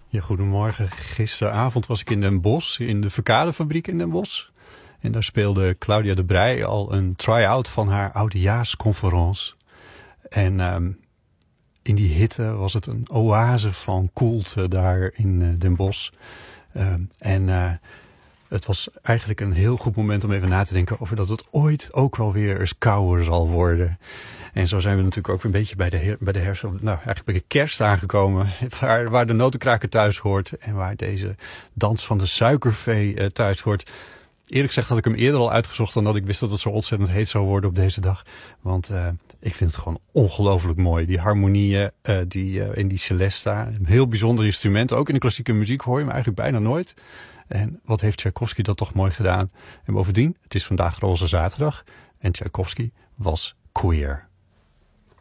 Ja, goedemorgen. Gisteravond was ik in Den Bosch, in de Verkadefabriek in Den Bosch. En daar speelde Claudia de Breij al een try-out van haar oudejaarsconferentie. En in die hitte was het een oase van koelte daar in Den Bosch. Het was eigenlijk een heel goed moment om even na te denken over dat het ooit ook wel weer eens kouder zal worden. En zo zijn we natuurlijk ook een beetje bij de herfst, eigenlijk bij de kerst aangekomen, waar de notenkraker thuis hoort en waar deze dans van de suikervee thuis hoort. Eerlijk gezegd had ik hem eerder al uitgezocht dan dat ik wist dat het zo ontzettend heet zou worden op deze dag. Want ik vind het gewoon ongelooflijk mooi. Die harmonieën in die celesta, een heel bijzonder instrument. Ook in de klassieke muziek hoor je hem eigenlijk bijna nooit. En wat heeft Tchaikovsky dat toch mooi gedaan. En bovendien, het is vandaag Roze Zaterdag en Tchaikovsky was queer.